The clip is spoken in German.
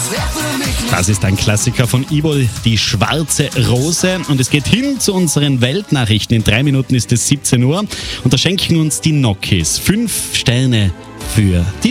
Das ist ein Klassiker von Ivo, die schwarze Rose. Und es geht hin zu unseren Weltnachrichten. In 3 Minuten ist es 17 Uhr. Und da schenken uns die Nokis 5 Sterne für die